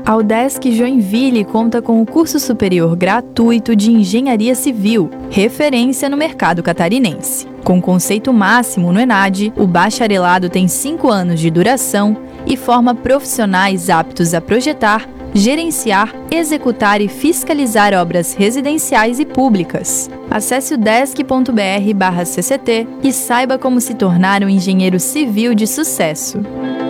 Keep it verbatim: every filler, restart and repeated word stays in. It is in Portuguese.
A UDESC Joinville conta com o curso superior gratuito de Engenharia Civil, referência no mercado catarinense. Com conceito máximo no ENAD, o bacharelado tem cinco anos de duração e forma profissionais aptos a projetar, gerenciar, executar e fiscalizar obras residenciais e públicas. Acesse udesc ponto br barra C C T e saiba como se tornar um engenheiro civil de sucesso.